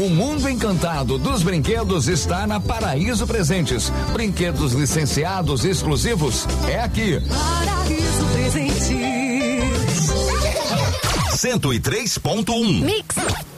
O mundo encantado dos brinquedos está na Paraíso Presentes. Brinquedos licenciados exclusivos é aqui. Paraíso Presentes. 103.1 Mix.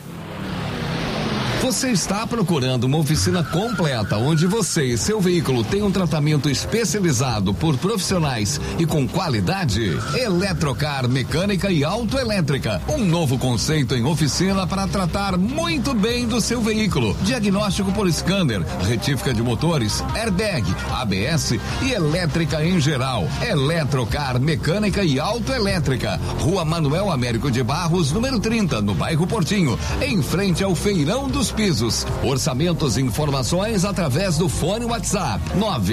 Você está procurando uma oficina completa onde você e seu veículo têm um tratamento especializado por profissionais e com qualidade? Eletrocar Mecânica e Autoelétrica. Um novo conceito em oficina para tratar muito bem do seu veículo. Diagnóstico por scanner, retífica de motores, airbag, ABS e elétrica em geral. Eletrocar Mecânica e Autoelétrica. Rua Manuel Américo de Barros, número 30, no bairro Portinho, em frente ao Feirão dos Pisos. Orçamentos e informações através do fone WhatsApp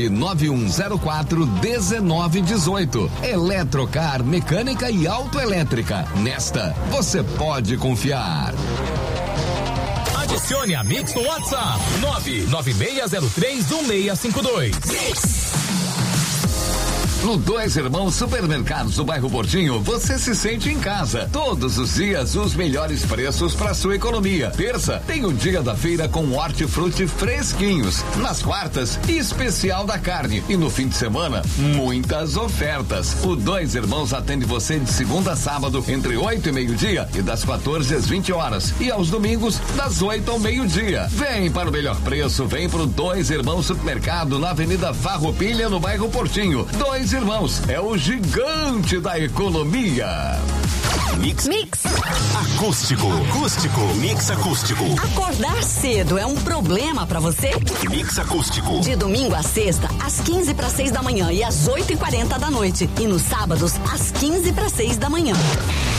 991041918. Eletrocar Mecânica e Autoelétrica. Nesta você pode confiar. Adicione a Mix no WhatsApp 996031652. No Dois Irmãos Supermercados do bairro Portinho, você se sente em casa. Todos os dias, os melhores preços para sua economia. Terça, tem o dia da feira com hortifruti fresquinhos. Nas quartas, especial da carne. E no fim de semana, muitas ofertas. O Dois Irmãos atende você de segunda a sábado, entre 8 e meio-dia e das 14 às 20 horas. E aos domingos, das 8 ao meio-dia. Vem para o melhor preço, vem pro Dois Irmãos Supermercado, na Avenida Farroupilha, no bairro Portinho. Dois Irmãos, é o gigante da economia. Mix. Acústico. Mix acústico. Acordar cedo é um problema pra você? Mix acústico. De domingo a sexta, às 15:06 da manhã e às 8:40 da noite. E nos sábados, às 15:06 da manhã.